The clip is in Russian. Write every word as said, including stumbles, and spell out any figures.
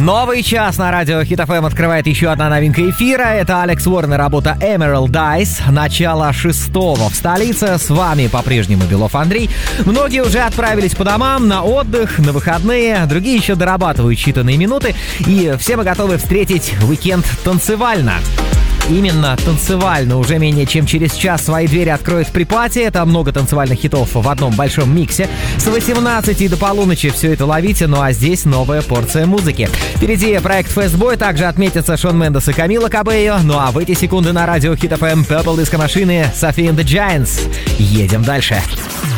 Новый час на радио Хит эф эм открывает еще одна новинка эфира. Это Алекс Уорн и работа Emerald Eyes. Начало шестого в столице. С вами по-прежнему Белов Андрей. Многие уже отправились по домам на отдых, на выходные. Другие еще дорабатывают считанные минуты. И все мы готовы встретить уикенд танцевально. Именно танцевально. Уже менее чем через час свои двери откроет Припати. Это много танцевальных хитов в одном большом миксе. С восемнадцати до полуночи все это ловите. Ну а здесь новая порция музыки. Впереди проект Fastboy. Также отметятся Шон Мендес и Камила Кабейо. Ну а в эти секунды на радио Хит эф эм Purple Disco Machine, Sophie and the Giants. Едем дальше.